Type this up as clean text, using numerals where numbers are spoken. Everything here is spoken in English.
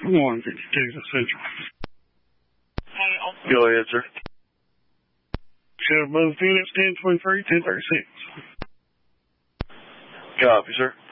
152 to Central. Go ahead, sir. Show both units 1023, 1036. Copy, sir.